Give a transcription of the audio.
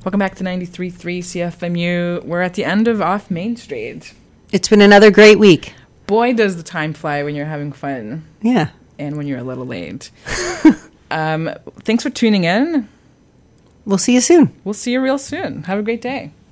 Welcome back to 93.3 CFMU. We're at the end of Off Main Street. It's been another great week. Boy, does the time fly when you're having fun. Yeah. And when you're a little late. Thanks for tuning in. We'll see you soon. We'll see you real soon. Have a great day.